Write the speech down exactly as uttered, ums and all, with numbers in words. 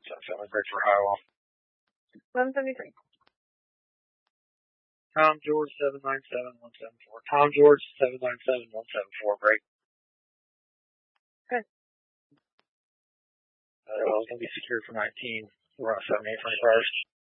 seven break for Iowa. eleven seventy-three. Tom George seven nine seven one seven four. Tom George seven nine seven one seven four break. Good. Uh, well, it's going to be secured for nineteen. We're on seven eight twenty-five.